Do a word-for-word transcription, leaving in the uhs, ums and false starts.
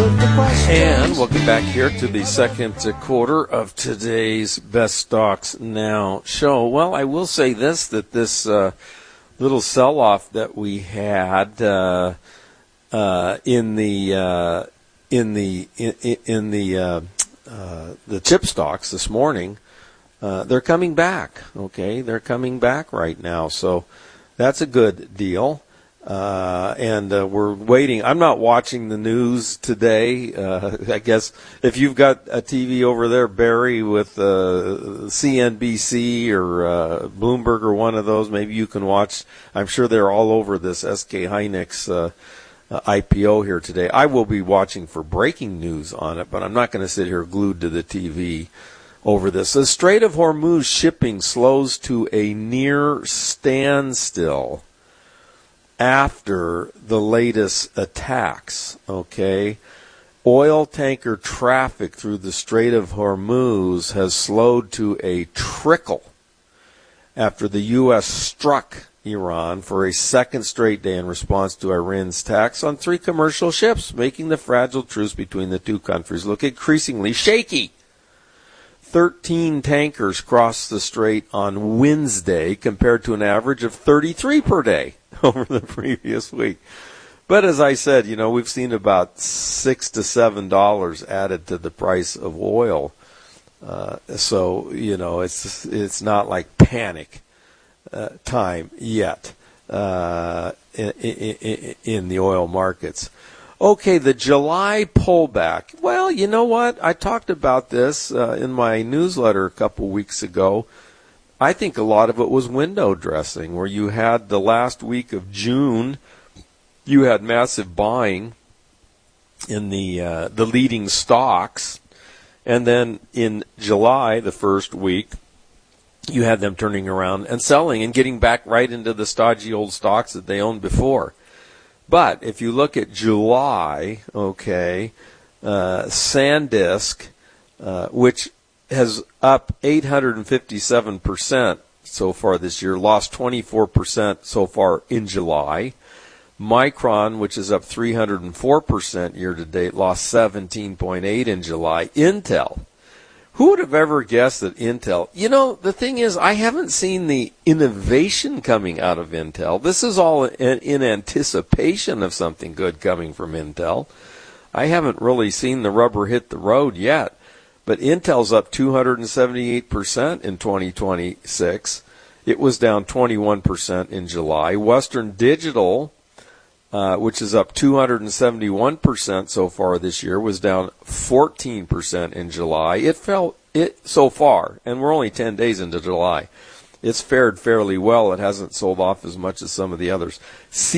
with the questions. And welcome back here to the second quarter of today's Best Stocks Now show. Well, I will say this, that this uh, little sell-off that we had uh, uh, in the uh, in the in, in the uh, uh, the chip stocks this morning, uh, they're coming back. Okay, they're coming back right now, so that's a good deal. Uh, and uh, we're waiting. I'm not watching the news today. Uh, I guess if you've got a T V over there, Barry, with uh, C N B C or uh, Bloomberg or one of those, maybe you can watch. I'm sure they're all over this S K Hynix uh, uh, I P O here today. I will be watching for breaking news on it, but I'm not going to sit here glued to the T V over this. The Strait of Hormuz shipping slows to a near standstill after the latest attacks, okay? Oil tanker traffic through the Strait of Hormuz has slowed to a trickle after the U S struck Iran for a second straight day in response to Iran's attacks on three commercial ships, making the fragile truce between the two countries look increasingly shaky. thirteen tankers crossed the strait on Wednesday compared to an average of thirty-three per day over the previous week. But as I said, you know, we've seen about six to seven dollars added to the price of oil. Uh, so, you know, it's it's not like panic uh, time yet uh, in, in, in the oil markets. Okay, the July pullback. Well, you know what? I talked about this uh, in my newsletter a couple weeks ago. I think a lot of it was window dressing, where you had the last week of June, you had massive buying in the uh, the leading stocks, and then in July, the first week, you had them turning around and selling and getting back right into the stodgy old stocks that they owned before. But if you look at July, okay, uh, SanDisk, uh, which has up eight hundred fifty-seven percent so far this year, lost twenty-four percent so far in July. Micron, which is up three hundred four percent year to date, lost seventeen point eight in July. Intel. Who would have ever guessed that Intel, you know, the thing is, I haven't seen the innovation coming out of Intel. This is all in, in anticipation of something good coming from Intel. I haven't really seen the rubber hit the road yet. But Intel's up two hundred seventy-eight percent in twenty twenty-six. It was down twenty-one percent in July. Western Digital, uh, which is up two hundred seventy-one percent so far this year, was down fourteen percent in July. It fell it so far, and we're only ten days into July. It's fared fairly well. It hasn't sold off as much as some of the others.